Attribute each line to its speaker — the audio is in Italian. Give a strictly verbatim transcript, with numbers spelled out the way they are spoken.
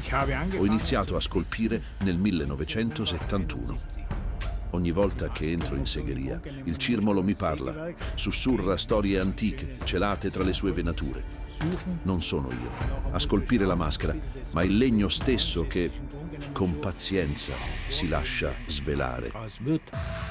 Speaker 1: Ho iniziato a scolpire nel millenovecentosettantuno. Ogni volta che entro in segheria, il cirmolo mi parla, sussurra storie antiche, celate tra le sue venature. Non sono io a scolpire la maschera, ma il legno stesso che, con pazienza, si lascia svelare.